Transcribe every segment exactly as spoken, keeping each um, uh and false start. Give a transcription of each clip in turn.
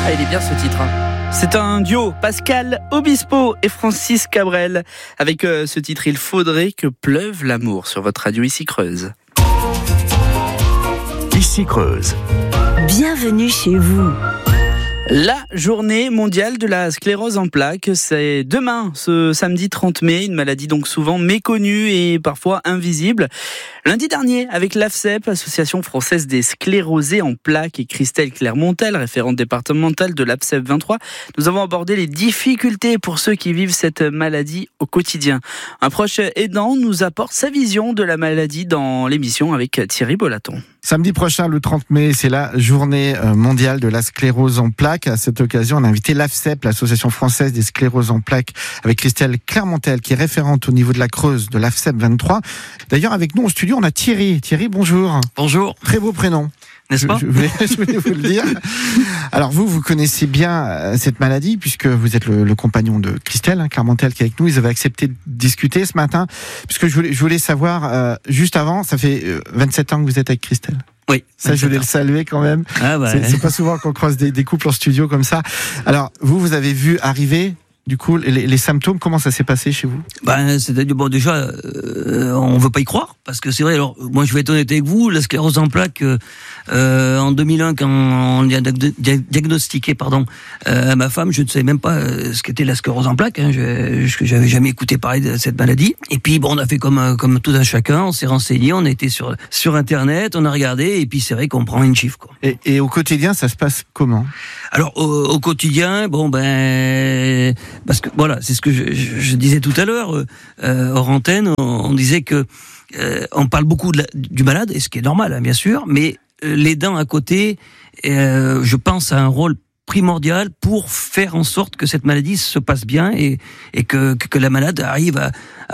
Ah, il est bien ce titre. Hein. C'est un duo, Pascal Obispo et Francis Cabrel. Avec euh, ce titre, il faudrait que pleuve l'amour sur votre radio ici Creuse. Ici Creuse. Bienvenue chez vous. La journée mondiale de la sclérose en plaques, c'est demain, ce samedi trente mai, une maladie donc souvent méconnue et parfois invisible. Lundi dernier, avec l'A F S E P, Association française des sclérosés en plaques, et Christelle Clermontel, référente départementale de l'A F S E P vingt-trois, nous avons abordé les difficultés pour ceux qui vivent cette maladie au quotidien. Un proche aidant nous apporte sa vision de la maladie dans l'émission avec Thierry Bolaton. Samedi prochain, le trente mai, c'est la journée mondiale de la sclérose en plaques. À cette occasion, on a invité l'A F S E P, l'Association française des scléroses en plaques, avec Christelle Clermontel, qui est référente au niveau de la Creuse de l'A F S E P vingt-trois. D'ailleurs, avec nous au studio, on a Thierry. Thierry, bonjour. Bonjour. Très beau prénom. N'est-ce pas ? je, je, voulais, je voulais vous le dire. Alors vous, vous connaissez bien cette maladie, puisque vous êtes le, le compagnon de Christelle hein, Clermontel, qui est avec nous. Ils avaient accepté de discuter ce matin, puisque je voulais, je voulais savoir, euh, juste avant, ça fait vingt-sept ans que vous êtes avec Christelle. Oui. Ça, je voulais le saluer quand même. Ah bah, c'est, c'est pas souvent qu'on croise des, des couples en studio comme ça. Alors, vous, vous avez vu arriver, du coup, les, les symptômes, comment ça s'est passé chez vous ? Ben, c'est-à-dire, bon, déjà, euh, on veut pas y croire, parce que c'est vrai, alors, moi, je vais être honnête avec vous, la sclérose en plaques, euh, en deux mille un, quand on a diagnostiqué, pardon, euh, ma femme, je ne savais même pas euh, ce qu'était la sclérose en plaques, hein, je, je, j'avais jamais écouté parler de cette maladie. Et puis, bon, on a fait comme, comme tout un chacun, on s'est renseigné, on a été sur, sur Internet, on a regardé, et puis c'est vrai qu'on prend une chiffre, quoi. Et, et au quotidien, ça se passe comment ? Alors, au, au quotidien, bon, ben, parce que voilà, c'est ce que je, je, je disais tout à l'heure, euh, hors antenne, on, on disait que euh, on parle beaucoup de la, du malade, et ce qui est normal, hein, bien sûr, mais euh, l'aidant à côté, euh, je pense, a un rôle primordial pour faire en sorte que cette maladie se passe bien et, et que, que, que la malade arrive à,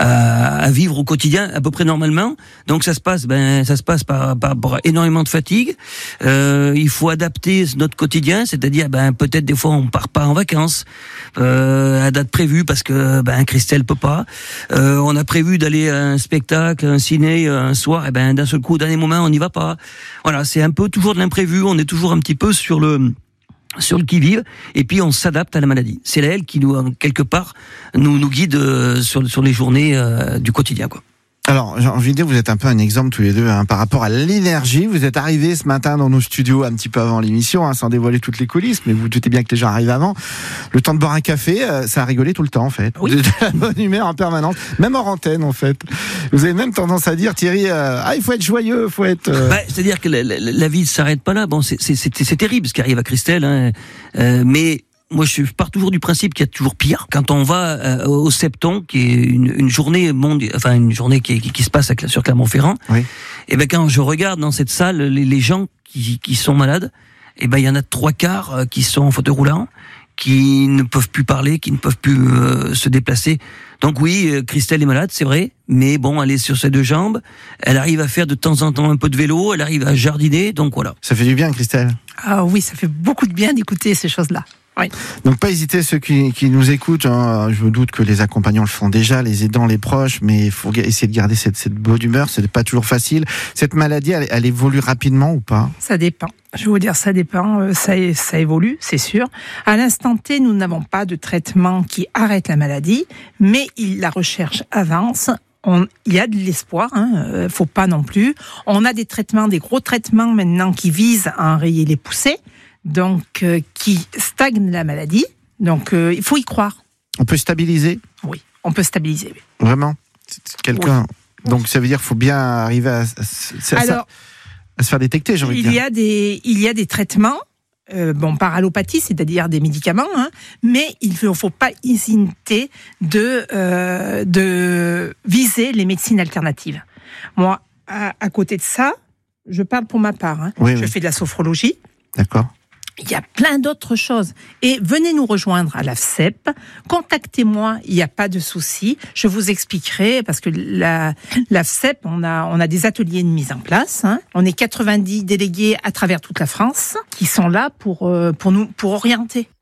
à, à vivre au quotidien à peu près normalement. Donc ça se passe, ben ça se passe par, par, par énormément de fatigue. Euh, il faut adapter notre quotidien, c'est-à-dire ben peut-être des fois on part pas en vacances euh, à date prévue parce que ben Christelle peut pas. Euh, on a prévu d'aller à un spectacle, un ciné un soir, et ben d'un seul coup, au dernier moment, on n'y va pas. Voilà, c'est un peu toujours de l'imprévu. On est toujours un petit peu sur le sur le qui-vive, et puis on s'adapte à la maladie. C'est là elle qui nous, quelque part, nous, nous guide euh, sur, sur les journées euh, du quotidien, quoi. Alors, j'ai envie de dire, vous êtes un peu un exemple tous les deux hein, par rapport à l'énergie. Vous êtes arrivés ce matin dans nos studios un petit peu avant l'émission, hein, sans dévoiler toutes les coulisses, mais vous vous doutez bien que les gens arrivent avant. Le temps de boire un café, euh, ça a rigolé tout le temps en fait. Oui. De, de la bonne humeur en permanence, même hors antenne en fait. Vous avez même tendance à dire, Thierry, euh, ah il faut être joyeux, il faut être... Euh... Bah, c'est-à-dire que la, la, la vie ne s'arrête pas là. Bon, c'est, c'est, c'est, c'est terrible ce qui arrive à Christelle, hein, euh, mais... Moi, je pars toujours du principe qu'il y a toujours pire. Quand on va euh, au Septon, qui est une, une journée mondiale, enfin une journée qui, qui, qui se passe à, sur Clermont-Ferrand, oui. Et ben quand je regarde dans cette salle les, les gens qui, qui sont malades, et ben il y en a trois quarts qui sont en fauteuil roulant, qui ne peuvent plus parler, qui ne peuvent plus euh, se déplacer. Donc oui, Christelle est malade, c'est vrai, mais bon, elle est sur ses deux jambes, elle arrive à faire de temps en temps un peu de vélo, elle arrive à jardiner, donc voilà. Ça fait du bien, Christelle. Ah oui, ça fait beaucoup de bien d'écouter ces choses-là. Oui. Donc pas hésiter ceux qui, qui nous écoutent, hein. Je me doute que les accompagnants le font déjà, les aidants, les proches, mais il faut essayer de garder cette, cette bonne humeur, c'est pas toujours facile. Cette maladie, elle, elle évolue rapidement ou pas ? Ça dépend. Je vais vous dire, ça dépend, ça, ça évolue, c'est sûr. À l'instant T, nous n'avons pas de traitement qui arrête la maladie, mais il, la recherche avance. On, il y a de l'espoir, hein, euh, faut pas non plus. On a des traitements, des gros traitements maintenant qui visent à enrayer les poussées, donc euh, qui stagnent la maladie. Donc euh, il faut y croire. On peut stabiliser ? Oui, on peut stabiliser. Oui. Vraiment ? C'est quelqu'un. Oui. Donc ça veut dire qu'il faut bien arriver à, à, à, Alors, à se faire détecter, j'ai envie de il dire. y a des, il y a des traitements. Euh, bon, par allopathie, c'est-à-dire des médicaments, hein, mais il ne faut, faut pas hésiter de, euh, de viser les médecines alternatives. Moi, à, à côté de ça, je parle pour ma part, hein, oui, je oui. fais de la sophrologie. D'accord. Il y a plein d'autres choses. Et venez nous rejoindre à l'A F S E P. Contactez-moi, il n'y a pas de souci. Je vous expliquerai, parce que la, l'A F S E P, on a, on a des ateliers de mise en place. Hein. On est quatre-vingt-dix délégués à travers toute la France qui sont là pour, euh, pour nous, pour orienter.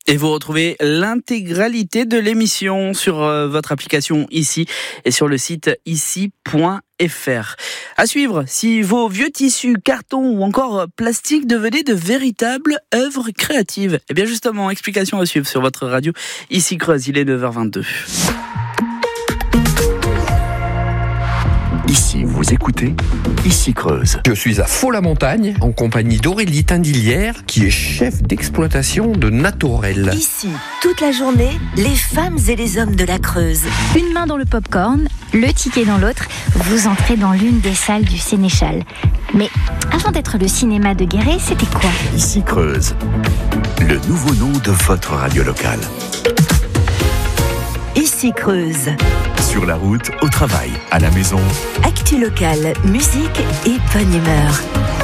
Et vous retrouvez l'intégralité de l'émission sur euh, votre application ici et sur le site ici point f r. À suivre, si vos vieux tissus, cartons ou encore plastique devenaient de véritables œuvres créatives. Eh bien justement, explication à suivre sur votre radio ici Creuse, il est neuf heures vingt-deux. Ici, vous écoutez Ici Creuse. Je suis à Faux-la-Montagne, en compagnie d'Aurélie Tindillière, qui est chef d'exploitation de Natorel. Ici, toute la journée, les femmes et les hommes de la Creuse. Une main dans le popcorn, le ticket dans l'autre, vous entrez dans l'une des salles du Sénéchal. Mais avant d'être le cinéma de Guéret, c'était quoi ? Ici Creuse, le nouveau nom de votre radio locale. Ici Creuse. Sur la route, au travail, à la maison. Actu locale, musique et bonne humeur.